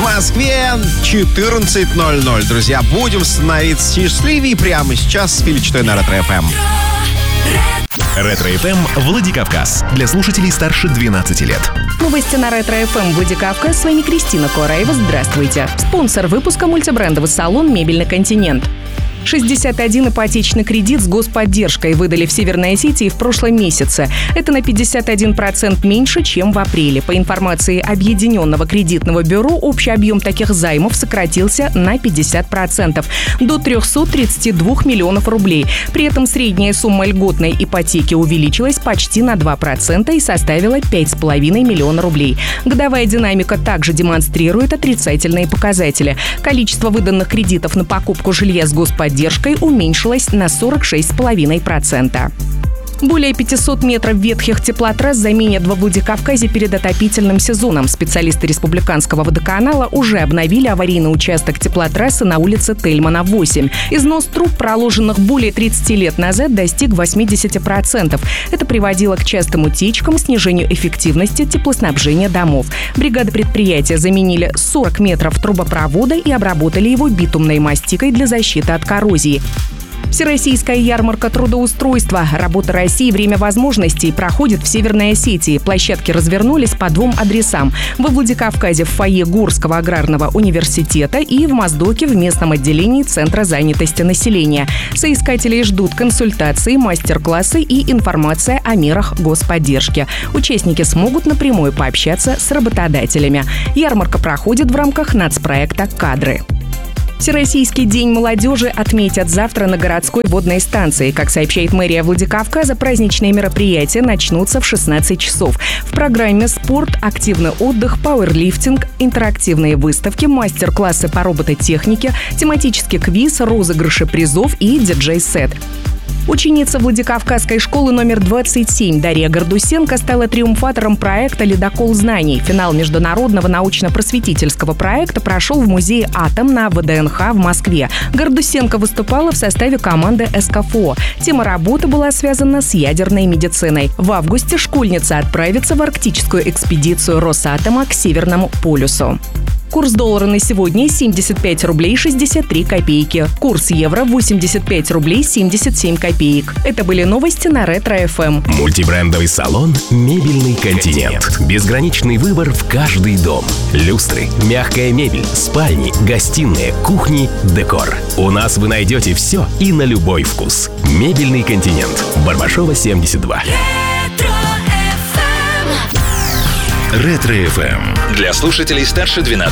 Москве 14:00. Друзья, будем становиться счастливее прямо сейчас с Филичтой на Ретро-ФМ. Ретро-ФМ Владикавказ. Для слушателей старше 12 лет. Новости на Ретро-ФМ Владикавказ. С вами Кристина Кораева. Здравствуйте. Спонсор выпуска — мультибрендовый салон «Мебельный континент». 61 ипотечный кредит с господдержкой выдали в Северной Осетии в прошлом месяце. Это на 51% меньше, чем в апреле. По информации Объединенного кредитного бюро, общий объем таких займов сократился на 50%, до 332 миллионов рублей. При этом средняя сумма льготной ипотеки увеличилась почти на 2% и составила 5,5 миллиона рублей. Годовая динамика также демонстрирует отрицательные показатели. Количество выданных кредитов на покупку жилья с господдержкой уменьшилась на 46,5%. Более 500 метров ветхих теплотрасс заменят во Владикавказе перед отопительным сезоном. Специалисты Республиканского водоканала уже обновили аварийный участок теплотрассы на улице Тельмана, 8. Износ труб, проложенных более 30 лет назад, достиг 80%. Это приводило к частым утечкам, снижению эффективности теплоснабжения домов. Бригады предприятия заменили 40 метров трубопровода и обработали его битумной мастикой для защиты от коррозии. Всероссийская ярмарка трудоустройства «Работа России. Время возможностей» проходит в Северной Осетии. Площадки развернулись по 2 адресам. Во Владикавказе в фойе Горского аграрного университета и в Моздоке в местном отделении Центра занятости населения. Соискателей ждут консультации, мастер-классы и информация о мерах господдержки. Участники смогут напрямую пообщаться с работодателями. Ярмарка проходит в рамках нацпроекта «Кадры». Всероссийский день молодежи отметят завтра на городской водной станции. Как сообщает мэрия Владикавказа, праздничные мероприятия начнутся в 16 часов. В программе спорт, активный отдых, пауэрлифтинг, интерактивные выставки, мастер-классы по робототехнике, тематический квиз, розыгрыши призов и диджей-сет. Ученица Владикавказской школы номер 27 Дарья Гордусенко стала триумфатором проекта «Ледокол знаний». Финал международного научно-просветительского проекта прошел в музее «Атом» на ВДНХ в Москве. Гордусенко выступала в составе команды СКФО. Тема работы была связана с ядерной медициной. В августе школьница отправится в арктическую экспедицию Росатома к Северному полюсу. Курс доллара на сегодня 75 рублей 63 копейки. Курс евро 85 рублей 77 копеек. Это были новости на Ретро-ФМ. Мультибрендовый салон «Мебельный континент». Безграничный выбор в каждый дом. Люстры, мягкая мебель, спальни, гостиные, кухни, декор. У нас вы найдете все и на любой вкус. «Мебельный континент». Барбашова, 72. Ретро-ФМ. Для слушателей старше 12